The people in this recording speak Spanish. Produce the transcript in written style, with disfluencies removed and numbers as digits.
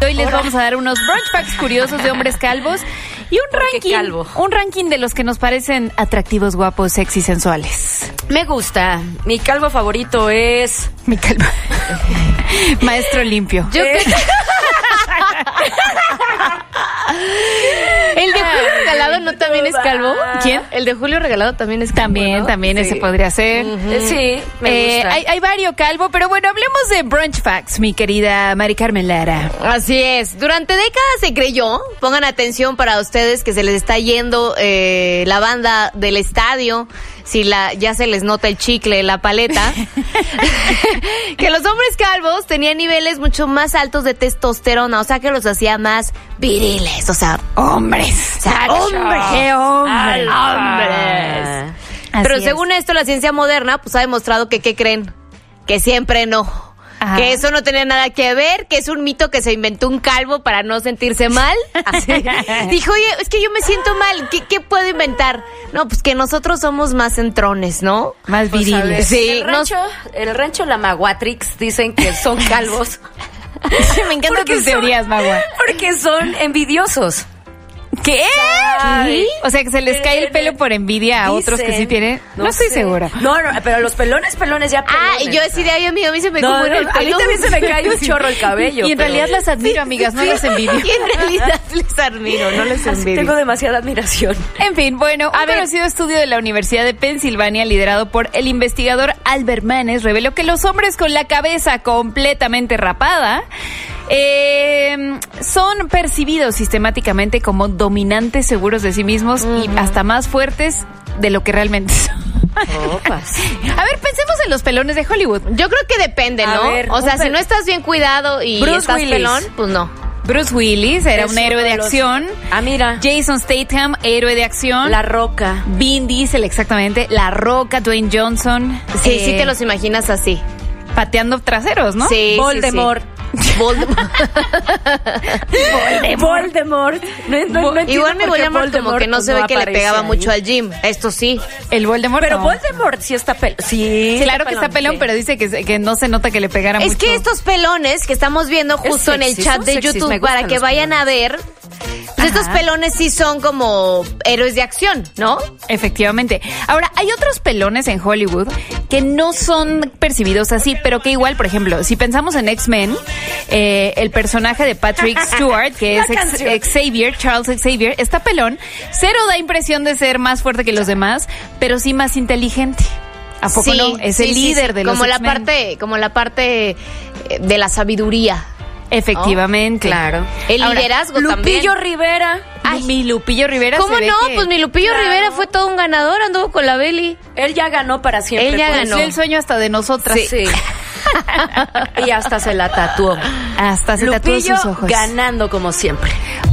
Hoy les vamos a dar unos brunch facts curiosos de hombres calvos y un ranking de los que nos parecen atractivos, guapos, sexy, sensuales. Me gusta. Mi calvo favorito es... Mi calvo. Maestro limpio. Yo ¿El de Julio Regalado no también es calvo? ¿Quién? El de Julio Regalado también es calvo, También ¿no? ese podría ser. Sí, me gusta. Hay varios calvo, pero bueno, hablemos de brunch facts, mi querida Mari Carmen Lara. Así es. Durante décadas se creyó, pongan atención para ustedes que se les está yendo la banda del estadio, si ya se les nota el chicle, la paleta, que los hombres calvos tenían niveles mucho más altos de testosterona, o sea que los hacía más viriles, o sea, hombres. O sea, hombres. Pero Así según esto, la ciencia moderna pues ha demostrado que, ¿qué creen? Que siempre no. Ajá. Que eso no tenía nada que ver, que es un mito que se inventó un calvo para no sentirse mal. Así. Dijo, oye, es que yo me siento mal, ¿qué puedo inventar? No, pues que nosotros somos más entrones, ¿no? Más viriles. Sí, el rancho La Maguatrix dicen que son calvos. Me encantan tus teorías, Magua. Porque son envidiosos. ¿Qué? Ay. O sea, que se les cae el pelo por envidia a otros que sí tienen. No estoy segura. No, pero los pelones ya pelones. y yo decidí, ay, amigo, a mí se me No, cubre el a mí pelo. también se me cae un chorro el cabello. Y en realidad las admiro, amigas, no las envidio. Y en realidad les admiro, no les envidio. Tengo demasiada admiración. En fin, bueno, un conocido estudio de la Universidad de Pensilvania, liderado por el investigador Albert Manes, reveló que los hombres con la cabeza completamente rapada son percibidos sistemáticamente como dominantes, seguros de sí mismos y hasta más fuertes de lo que realmente son. Opas. A ver, pensemos en los pelones de Hollywood. Yo creo que depende, ¿no? ver, o sea, si no estás bien cuidado y Bruce estás Willis. pelón, pues no. Bruce Willis era un héroe de acción. Mira. Jason Statham, héroe de acción. La Roca. Vin Diesel, exactamente. La Roca, Dwayne Johnson. Sí, sí te los imaginas así. Pateando traseros, ¿no? Sí, Voldemort. Sí. Voldemort. No Igual mi Voldemort como que no se ve que le pegaba mucho al gym. Esto sí. El Voldemort. Pero no. Voldemort sí está pelón. Sí, Claro que está pelón, sí. pero dice que no se nota que le pegara mucho. Es que estos pelones que estamos viendo justo en el sexy, chat son de sexys, YouTube me gustan para que los vayan a ver, pues estos pelones sí son como héroes de acción, ¿no? Efectivamente. Ahora, hay otros pelones en Hollywood que no son percibidos así, pero que igual, por ejemplo, si pensamos en X-Men, el personaje de Patrick Stewart, que es Charles Xavier, está pelón, cero da impresión de ser más fuerte que los demás, pero sí más inteligente. ¿A poco no? Es el líder de los como X-Men. como la parte de la sabiduría. Efectivamente. Claro. El liderazgo también. Lupillo Rivera. Ay, mi Lupillo Rivera. ¿Cómo se ve no? que... Pues mi Lupillo Claro. Rivera fue todo un ganador, anduvo con la Beli. Él ya ganó para siempre. Él ya pues. ganó. Cumplió el sueño hasta de nosotras. Sí. Y hasta se la tatuó. Hasta se tatuó Lupillo sus ojos. ganando como siempre.